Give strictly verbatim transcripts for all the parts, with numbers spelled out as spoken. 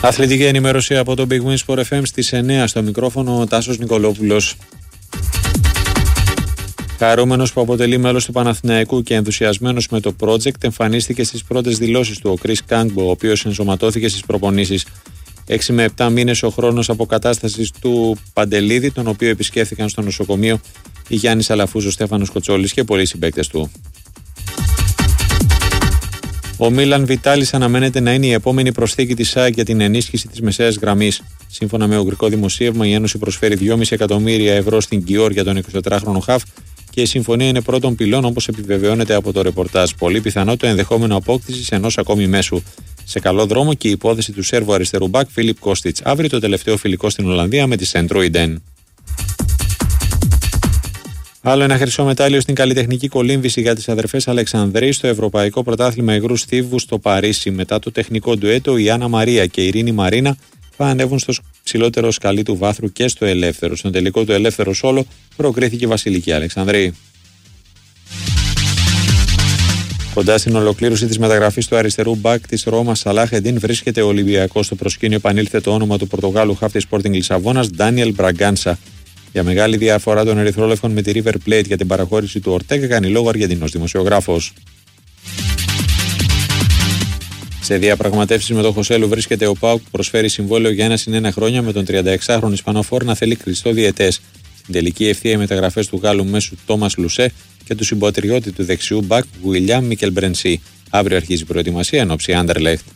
Αθλητική ενημέρωση από το Big Win Sport εφ εμ στις εννιά, στο μικρόφωνο ο Τάσος Νικολόπουλος. Χαρούμενος που αποτελεί μέλος του Παναθηναϊκού και ενθουσιασμένος με το project, εμφανίστηκε στις πρώτες δηλώσεις του ο Chris Κάγκμπο, ο οποίος ενσωματώθηκε στις προπονήσεις. Έξι με επτά μήνες ο χρόνος αποκατάστασης του Παντελίδη, τον οποίο επισκέφθηκαν στο νοσοκομείο η Γιάννης Αλαφούζος, Στέφανος Κοτσόλης και πολλοί συμπαίκτες του. Ο Μίλαν Βιτάλης αναμένεται να είναι η επόμενη προσθήκη της ΑΕΚ για την ενίσχυση της μεσαίας γραμμής. Σύμφωνα με ουγγρικό δημοσίευμα, η Ένωση προσφέρει δυόμισι εκατομμύρια ευρώ στην Κιόρ για τον εικοσιτετράχρονο χαφ και η συμφωνία είναι πρώτων πυλών, όπως επιβεβαιώνεται από το ρεπορτάζ. Πολύ πιθανό το ενδεχόμενο απόκτησης ενός ακόμη μέσου. Σε καλό δρόμο και η υπόθεση του Σέρβου αριστερού μπακ Φίλιπ Κώστιτς. Αύριο το τελευταίο φιλικό στην Ολλανδία με τη Σεντρούιντεν. Άλλο ένα χρυσό μετάλλιο στην καλλιτεχνική κολύμβηση για τις αδερφές Αλεξανδρή στο Ευρωπαϊκό Πρωτάθλημα Υγρού Στίβου στο Παρίσι. Μετά το τεχνικό ντουέτο, η Άννα Μαρία και η Ειρήνη Μαρίνα θα ανέβουν στο ψηλότερο σκαλί του βάθρου και στο ελεύθερο. Στον τελικό του ελεύθερο σόλο προκρίθηκε η Βασιλική Αλεξανδρή. Κοντά στην ολοκλήρωση της μεταγραφής του αριστερού μπακ της Ρώμας Σαλάχ Εντίν βρίσκεται ο Ολυμπιακός. Στο προσκήνιο επανήλθε το όνομα του Πορτογάλου χαφ της Sporting Λισαβόνας, Ντάνιελ Μπραγκάνσα. Για μεγάλη διαφορά των ερυθρόλευκων με τη River Plate για την παραχώρηση του Ορτέγκα κάνει λόγο Αργεντινός δημοσιογράφος. Σε διαπραγματεύσεις με τον Χωσέλου βρίσκεται ο ΠΑΟΚ που προσφέρει συμβόλαιο για ένα συν ένα χρόνια με τον τριανταεξάχρονο Ισπανοφόρ να θέλει κλειστό διετές. Στην τελική ευθεία οι μεταγραφές του Γάλλου μέσου Τόμας Λουσέ και του συμπατριώτη του δεξιού μπακ Γουιλιάμ Μικελμπρενσί. Αύριο αρχίζει η προετοιμασία εν ώψη Άντερλεχτ.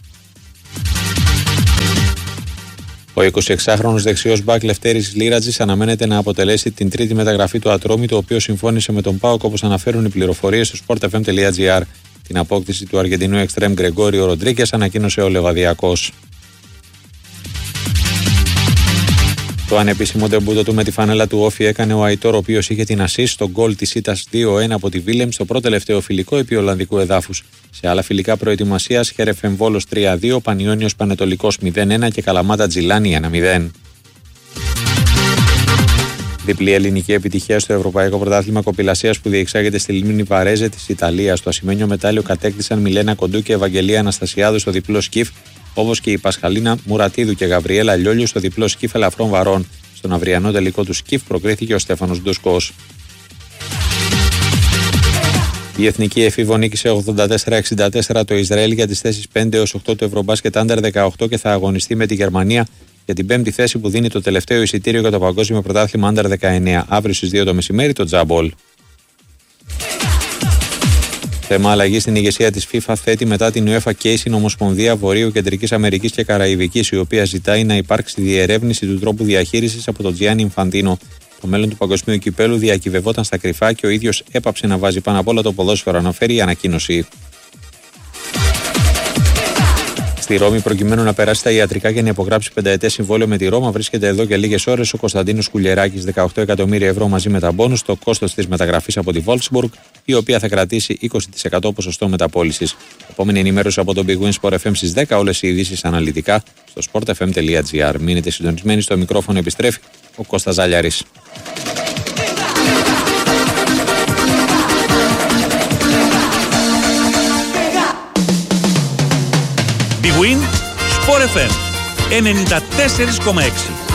Ο εικοσιεξάχρονος δεξιός μπακ Λευτέρης Λίρατζης αναμένεται να αποτελέσει την τρίτη μεταγραφή του Ατρόμη, το οποίο συμφώνησε με τον ΠΑΟΚ, όπως αναφέρουν οι πληροφορίες στο σπορτ εφ εμ τελεία τζι άρ. Την απόκτηση του Αργεντινού εξτρέμ Γκρεγόριο Ροντρίγκες ανακοίνωσε ο Λεβαδιακός. Το ανεπίσημο ντεμπούτο του με τη φανέλα του Όφι έκανε ο Αϊτόρ, ο οποίος είχε την ασίστ στο γκολ της ήττας δύο ένα από τη Βίλεμ στο πρώτο τελευταίο φιλικό επί Ολλανδικού εδάφους. Σε άλλα φιλικά προετοιμασίας, Χέρεφεν Βόλος τρία δύο, Πανιόνιος Πανετολικός μηδέν ένα και Καλαμάτα Τζιλάνι ένα μηδέν. Διπλή ελληνική επιτυχία στο Ευρωπαϊκό Πρωτάθλημα Κοπηλασίας που διεξάγεται στη λίμνη Βαρέζε της Ιταλίας. Το ασημένιο μετάλλιο κατέκτησαν Μιλένα Κοντού και Ευαγγελία Αναστασιάδου στο διπλό σκιφ, όπως και η Πασχαλίνα Μουρατίδου και Γαβριέλα Λιόλιου στο διπλό σκιφ ελαφρών βαρών. Στον αυριανό τελικό του σκιφ προκρίθηκε ο Στέφανος Ντοσκός. Η εθνική εφήβο νίκησε ογδόντα τέσσερα εξήντα τέσσερα το Ισραήλ για τις θέσεις πέντε έως οκτώ του Ευρωμπάσκετ Άντερ δεκαοκτώ και θα αγωνιστεί με τη Γερμανία για την πέμπτη θέση που δίνει το τελευταίο εισιτήριο για το Παγκόσμιο Πρωτάθλημα Άντερ δεκαεννιά. Αύριο στις δύο το μεσημέρι το τζάμπολ. Θέμα αλλαγή στην ηγεσία της FIFA θέτει μετά την UEFA και η Συνομοσπονδία Βορείου Κεντρικής Αμερικής και Καραϊβικής, η οποία ζητάει να υπάρξει διερεύνηση του τρόπου διαχείρισης από τον Τζιάννι Ινφαντίνο. Το μέλλον του Παγκοσμίου Κυπέλου διακυβευόταν στα κρυφά και ο ίδιος έπαψε να βάζει πάνω απ' όλα το ποδόσφαιρο, αναφέρει η ανακοίνωση. Στη Ρώμη, προκειμένου να περάσει τα ιατρικά και να υπογράψει πενταετές συμβόλαιο με τη Ρώμα, βρίσκεται εδώ και λίγες ώρες ο Κωνσταντίνος Κουλιεράκης, δεκαοκτώ εκατομμύρια ευρώ μαζί με τα μπόνους, το κόστος της μεταγραφής από τη Wolfsburg, η οποία θα κρατήσει είκοσι τοις εκατό ποσοστό μεταπώλησης. Επόμενη ενημέρωση από το Big Win Sport εφ εμ στις δέκα, όλες οι ειδήσεις αναλυτικά στο σπορτ εφ εμ τελεία τζι άρ. Μείνετε συντονισμένοι, στο μικρόφωνο επιστρέφει ο Κώστας Ζάλιαρης. Big Win Sport εφ εμ ενενήντα τέσσερα κόμμα έξι.